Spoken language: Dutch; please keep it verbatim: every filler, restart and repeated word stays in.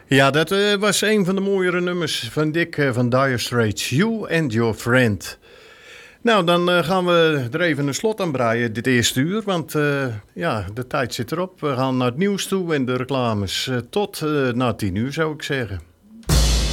Ja, dat uh, was een van de mooiere nummers van Dick uh, van Dire Straits. You and Your Friend. Nou, dan uh, gaan we er even een slot aan breien dit eerste uur. Want uh, ja, de tijd zit erop. We gaan naar het nieuws toe en de reclames. Uh, tot uh, na tien uur zou ik zeggen.